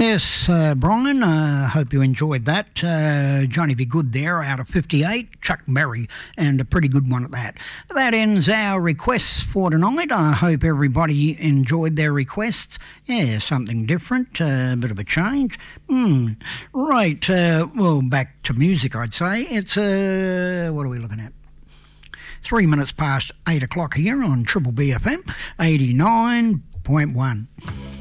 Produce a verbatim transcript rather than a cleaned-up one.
Yes, uh, Brian, I uh, hope you enjoyed that. Uh, Johnny Be Good there out of fifty-eight, Chuck Berry, and a pretty good one at that. That ends our requests for tonight. I hope everybody enjoyed their requests. Yeah, something different, a uh, bit of a change. Hmm. Right, uh, well, back to music, I'd say. It's, uh, what are we looking at? Three minutes past eight o'clock here on Triple B F M, eighty-nine point one.